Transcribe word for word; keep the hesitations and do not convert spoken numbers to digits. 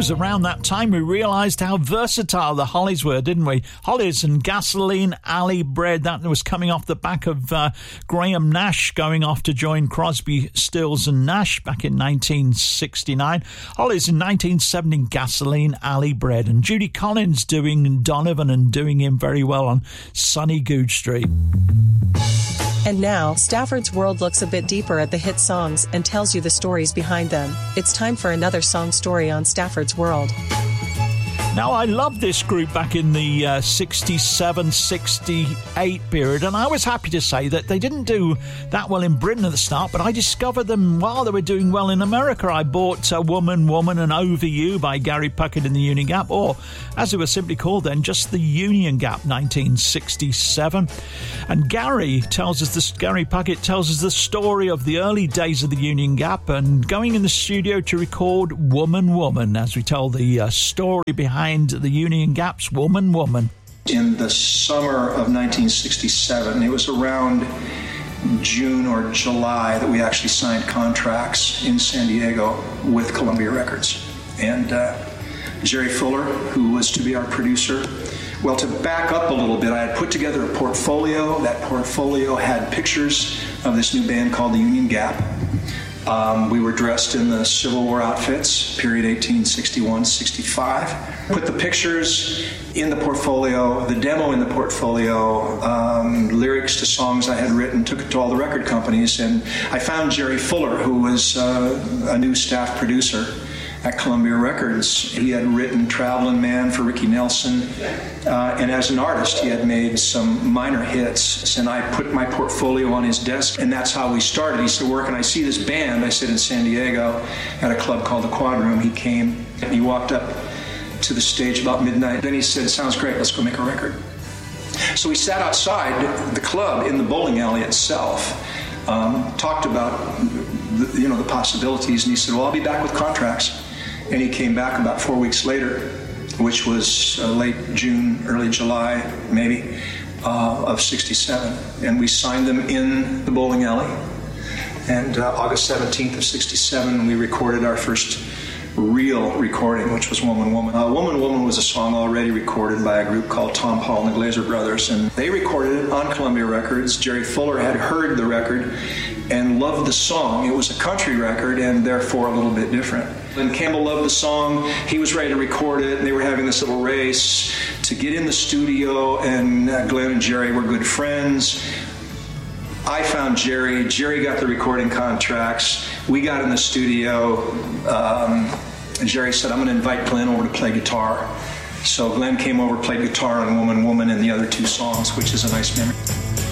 was around that time we realised how versatile the Hollies were, didn't we? Hollies and Gasoline Alley Bread. That was coming off the back of uh, Graham Nash going off to join Crosby, Stills and Nash back in nineteen sixty-nine. Hollies in nineteen seventy, Gasoline Alley Bread. And Judy Collins doing Donovan and doing him very well on Sunny Goode Street. And now, Stafford's World looks a bit deeper at the hit songs and tells you the stories behind them. It's time for another song story on Stafford's World. Now, I loved this group back in the uh, sixty-seven sixty-eight period, and I was happy to say that they didn't do that well in Britain at the start, but I discovered them while they were doing well in America. I bought uh, Woman, Woman and Over You by Gary Puckett and the Union Gap, or as it was simply called then, just the Union Gap, nineteen sixty-seven. And Gary tells us this, Gary Puckett tells us the story of the early days of the Union Gap and going in the studio to record Woman, Woman, as we tell the uh, story behind the Union Gap's Woman, Woman. In the summer of nineteen sixty-seven, it was around June or July that we actually signed contracts in San Diego with Columbia Records. And uh, Jerry Fuller, who was to be our producer, well, to back up a little bit, I had put together a portfolio. That portfolio had pictures of this new band called the Union Gap. Um, we were dressed in the Civil War outfits, period eighteen sixty-one sixty-five. Put the pictures in the portfolio, the demo in the portfolio, um, lyrics to songs I had written, took it to all the record companies, and I found Jerry Fuller, who was uh, a new staff producer at Columbia Records. He had written Travelin' Man for Ricky Nelson, uh, and as an artist he had made some minor hits, and I put my portfolio on his desk, and that's how we started. He said, "Where can I see this band?" I said, "In San Diego at a club called the Quad Room." He came and he walked up to the stage about midnight. Then he said, "Sounds great, let's go make a record." So we sat outside the club in the bowling alley itself, um, talked about the, you know, the possibilities, and he said, "Well, I'll be back with contracts." And he came back about four weeks later, which was uh, late June, early July, maybe, uh, of sixty-seven. And we signed them in the bowling alley. And uh, August seventeenth of sixty-seven, we recorded our first real recording, which was Woman, Woman. Uh, Woman, Woman was a song already recorded by a group called Tom Paul and the Glazer Brothers, and they recorded it on Columbia Records. Jerry Fuller had heard the record and loved the song. It was a country record and therefore a little bit different. And Campbell loved the song. He was ready to record it, and they were having this little race to get in the studio, and uh, Glenn and Jerry were good friends. I found Jerry. Jerry got the recording contracts. We got in the studio. Um, and Jerry said, "I'm going to invite Glenn over to play guitar." So Glenn came over, played guitar on Woman, Woman, and the other two songs, which is a nice memory.